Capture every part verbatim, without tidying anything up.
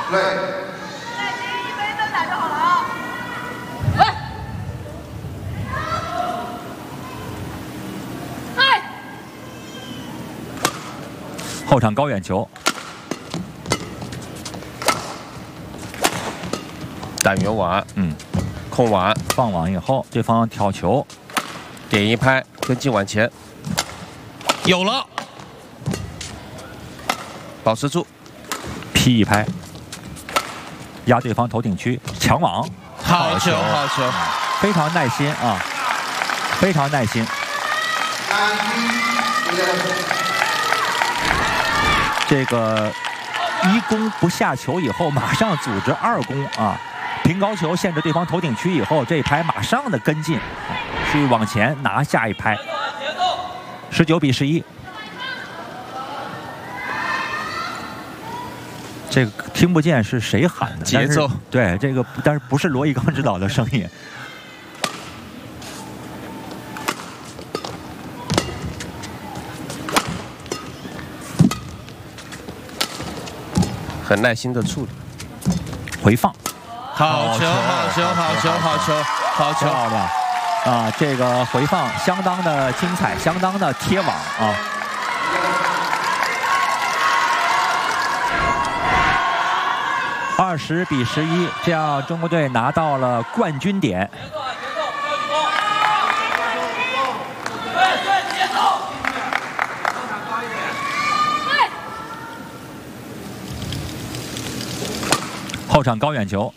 累。 再接一杯灯奶就好了啊。喂。嗨。 后场高远球。 打圆网， 嗯， 控网， 放网以后，对方挑球， 点一拍，跟进往前，有了，保持住， 劈一拍，压对方头顶区，抢网， 好球，好球， 非常耐心啊，非常耐心。这个一攻不下球以后，马上组织二攻啊。 平高球限制对方头顶区以后，这一拍马上的跟进，去往前拿下一拍，十九比十一。这个听不见是谁喊的节奏， 对这个，但是不是罗一刚指导的声音。 很耐心的处理， 回放。 好球！好球！好球！好球！好球！ 漂亮啊！这个回放相当的精彩，相当的贴网啊！二十比十一，这样中国队拿到了冠军点。后场高远球。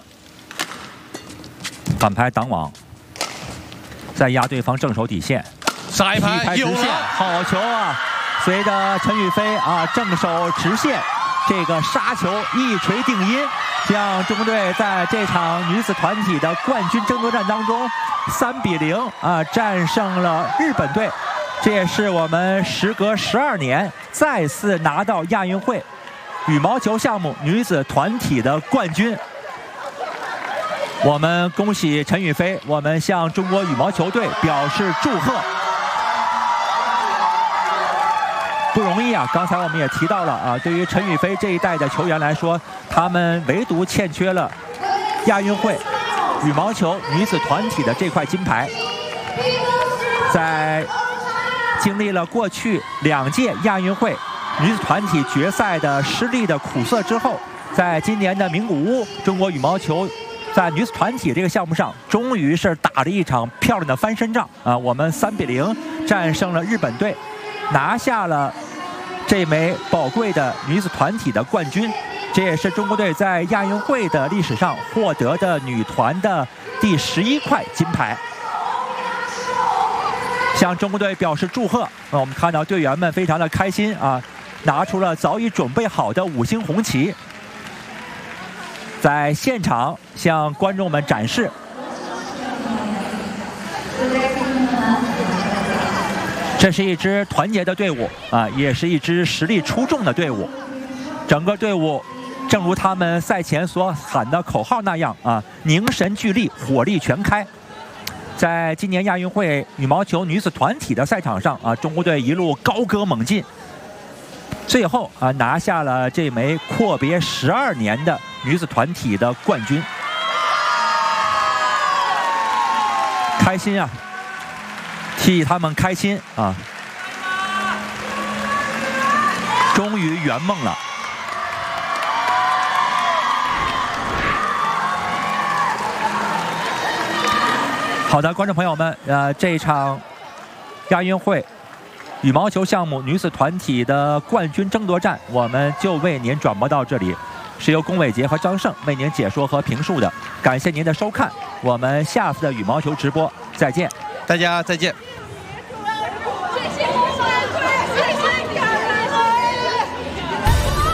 反拍挡网，再压对方正手底线， 杀一拍直线，好球啊！随着陈雨菲啊正手直线，这个杀球一锤定音，将中国队在这场女子团体的冠军争夺战当中三比零啊战胜了日本队，这也是我们时隔十二年再次拿到亚运会羽毛球项目女子团体的冠军。 我们恭喜陈雨菲，我们向中国羽毛球队表示祝贺。不容易啊！刚才我们也提到了啊，对于陈雨菲这一代的球员来说，他们唯独欠缺了亚运会羽毛球女子团体的这块金牌。在经历了过去两届亚运会女子团体决赛的失利的苦涩之后，在今年的名古屋，中国羽毛球 在女子团体这个项目上，终于是打了一场漂亮的翻身仗啊！我们三比零战胜了日本队，拿下了这枚宝贵的女子团体的冠军。这也是中国队在亚运会的历史上获得的女团的第十一块金牌。向中国队表示祝贺！啊，我们看到队员们非常的开心啊，拿出了早已准备好的五星红旗。 在现场向观众们展示，这是一支团结的队伍啊，也是一支实力出众的队伍。整个队伍，正如他们赛前所喊的口号那样啊，凝神聚力，火力全开。在今年亚运会羽毛球女子团体的赛场上啊，中国队一路高歌猛进，最后啊拿下了这枚阔别十二年的 女子团体的冠军，开心啊！替他们开心啊！终于圆梦了。好的，观众朋友们，呃，这一场亚运会羽毛球项目女子团体的冠军争夺战，我们就为您转播到这里。 是由龚伟杰和张胜为您解说和评述的，感谢您的收看，我们下次的羽毛球直播再见， 大家再见。